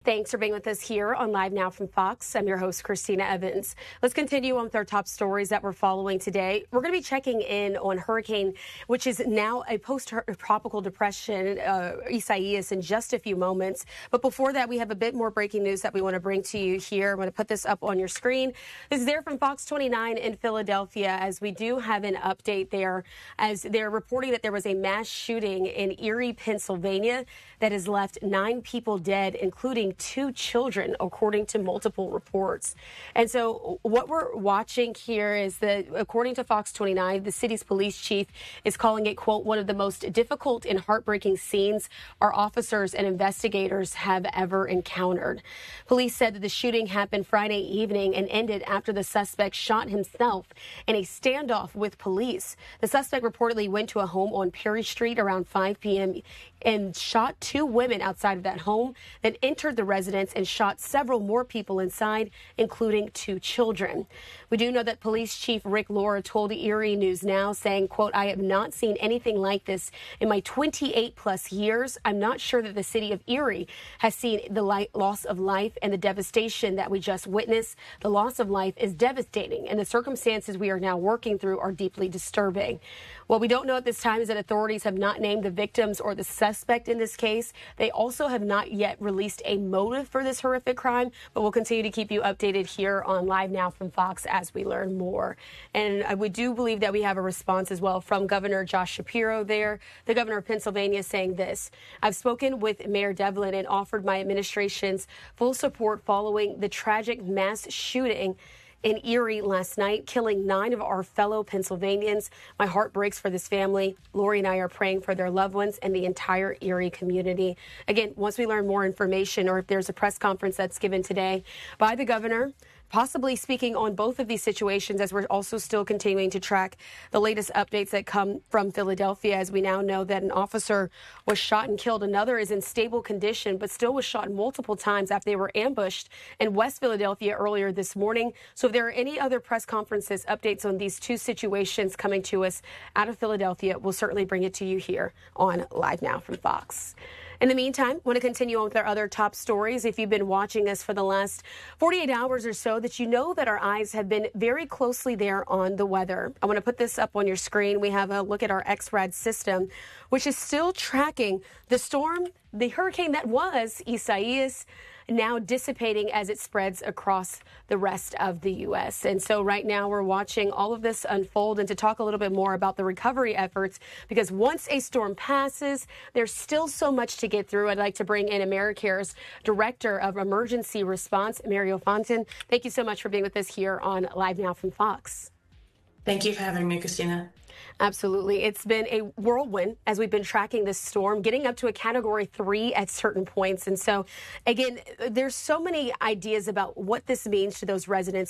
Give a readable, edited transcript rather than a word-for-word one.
Thanks for being with us here on Live Now from Fox. I'm your host, Christina Evans. Let's continue on with our top stories that we're following today. We're going to be checking in on hurricane, which is now a post-tropical depression, Isaias, in just a few moments. But before that, we have a bit more breaking news that we want to bring to you here. I'm going to put this up on your screen. This is there from Fox 29 in Philadelphia, as we do have an update there, as they're reporting that there was a mass shooting in Erie, Pennsylvania, that has left 9 people dead, including 2 children, according to multiple reports. And so what we're watching here is that, according to Fox 29, the city's police chief is calling it, quote, one of the most difficult and heartbreaking scenes our officers and investigators have ever encountered. Police said that the shooting happened Friday evening and ended after the suspect shot himself in a standoff with police. The suspect reportedly went to a home on Perry Street around 5 p.m. and shot 2 women outside of that home, then entered the residence and shot several more people inside, including 2 children. We do know that Police Chief Rick Laura told Erie News Now, saying, quote, I have not seen anything like this in my 28 plus years. I'm not sure that the city of Erie has seen the loss of life and the devastation that we just witnessed. The loss of life is devastating, and the circumstances we are now working through are deeply disturbing. What we don't know at this time is that authorities have not named the victims or the suspect in this case. They also have not yet released a motive for this horrific crime, but we'll continue to keep you updated here on Live Now from Fox as we learn more. And we do believe that we have a response as well from Governor Josh Shapiro there, the governor of Pennsylvania, saying this: I've spoken with Mayor Devlin and offered my administration's full support following the tragic mass shooting in Erie last night, killing 9 of our fellow Pennsylvanians. My heart breaks for this family. Lori and I are praying for their loved ones and the entire Erie community. Again, once we learn more information, or if there's a press conference that's given today by the governor, possibly speaking on both of these situations, as we're also still continuing to track the latest updates that come from Philadelphia, as we now know that an officer was shot and killed. Another is in stable condition, but still was shot multiple times after they were ambushed in West Philadelphia earlier this morning. So if there are any other press conferences, updates on these 2 situations coming to us out of Philadelphia, we'll certainly bring it to you here on Live Now from Fox. In the meantime, I want to continue on with our other top stories. If you've been watching us for the last 48 hours or so, that you know that our eyes have been very closely there on the weather. I want to put this up on your screen. We have a look at our XRAD system, which is still tracking the storm, the hurricane that was Isaias, now dissipating as it spreads across the rest of the U.S. And so right now we're watching all of this unfold, and to talk a little bit more about the recovery efforts, because once a storm passes, there's still so much to get through. I'd like to bring in AmeriCare's Director of Emergency Response, Mario Fonten. Thank you so much for being with us here on Live Now from Fox. Thank you for having me, Christina. Absolutely. It's been a whirlwind as we've been tracking this storm, getting up to a Category 3 at certain points. And so, again, there's so many ideas about what this means to those residents